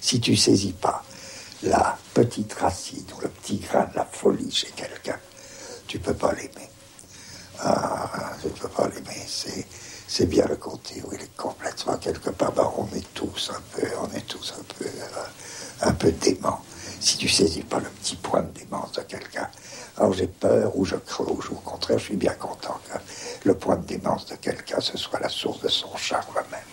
Si tu saisis pas la petite racine ou le petit grain de la folie chez quelqu'un, tu peux pas l'aimer. Tu peux pas l'aimer. C'est bien le côté où il est complètement quelque part. On est tous un peu déments. Si tu saisis pas le petit point de démence de quelqu'un, alors j'ai peur ou je creuse, ou au contraire, je suis bien content que le point de démence de quelqu'un, ce soit la source de son charme même.